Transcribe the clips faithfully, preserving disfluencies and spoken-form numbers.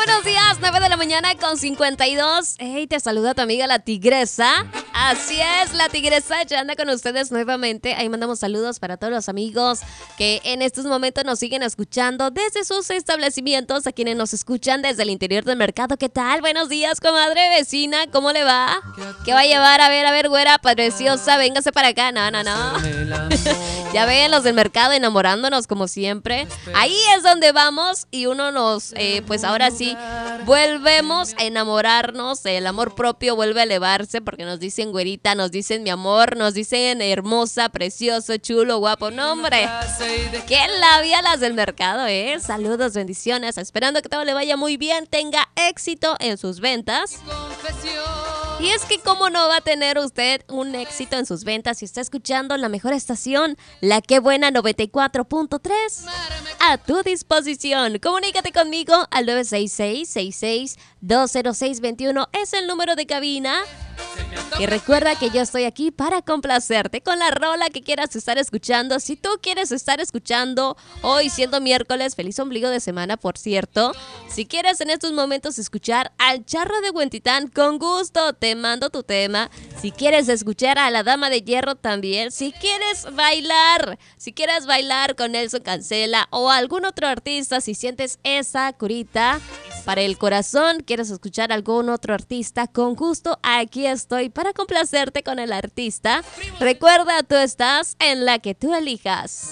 buenos días, nueve de la mañana con cincuenta y dos. Hey, te saluda tu amiga la Tigresa. Así es, la Tigresa ya anda con ustedes nuevamente. Ahí mandamos saludos para todos los amigos que en estos momentos nos siguen escuchando desde sus establecimientos, a quienes nos escuchan desde el interior del mercado. ¿Qué tal? Buenos días, comadre vecina, ¿cómo le va? ¿Qué va a llevar? A ver, a ver, güera, preciosa, véngase para acá. No, no, no. Ya ven, los del mercado enamorándonos como siempre. Ahí es donde vamos y uno nos, eh, pues ahora sí, volvemos a enamorarnos. El amor propio vuelve a elevarse porque nos dicen güerita, nos dicen mi amor, nos dicen hermosa, precioso, chulo, guapo. No, hombre, qué labia las del mercado, ¿eh? Saludos, bendiciones. Esperando que todo le vaya muy bien, tenga éxito en sus ventas. Y es que cómo no va a tener usted un éxito en sus ventas si está escuchando la mejor estación, la que buena noventa y cuatro punto tres, a tu disposición. Comunícate conmigo al nueve seis seis, seis seis dos cero seis dos uno, es el número de cabina. Y recuerda que yo estoy aquí para complacerte con la rola que quieras estar escuchando. Si tú quieres estar escuchando hoy siendo miércoles, feliz ombligo de semana, por cierto. Si quieres en estos momentos escuchar al Charro de Huentitán, con gusto te mando tu tema. Si quieres escuchar a la Dama de Hierro también. Si quieres bailar, si quieres bailar con Nelson Cancela o algún otro artista, si sientes esa curita para el corazón, quieres escuchar a algún otro artista, con gusto aquí estoy para complacerte con el artista. Recuerda, tú estás en la que tú elijas.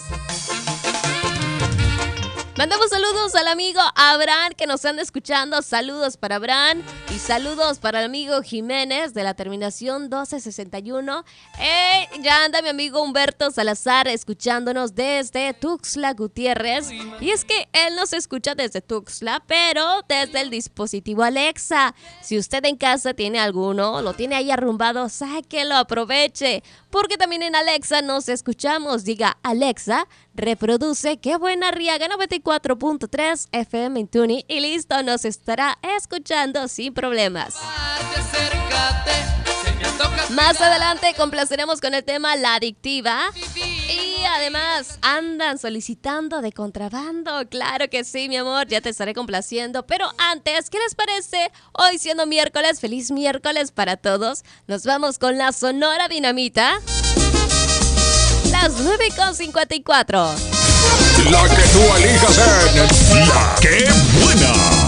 Mandamos saludos al amigo Abraham que nos anda escuchando. Saludos para Abraham y saludos para el amigo Jiménez de la terminación doce sesenta y uno. Eh, ya anda mi amigo Humberto Salazar escuchándonos desde Tuxtla Gutiérrez. Y es que él nos escucha desde Tuxtla, pero desde el dispositivo Alexa. Si usted en casa tiene alguno, lo tiene ahí arrumbado, sáquelo, aproveche. Porque también en Alexa nos escuchamos. Diga, Alexa, reproduce Qué Buena Arriaga noventa y cuatro punto tres F M en Tuning y listo, nos estará escuchando sin problemas. Más adelante complaceremos con el tema La Adictiva. Y además andan solicitando de contrabando. Claro que sí, mi amor, ya te estaré complaciendo. Pero antes, ¿qué les parece? Hoy siendo miércoles, feliz miércoles para todos. Nos vamos con la Sonora Dinamita. Las nueve con cincuenta y cuatro. La que tú elijas en La Que Buena.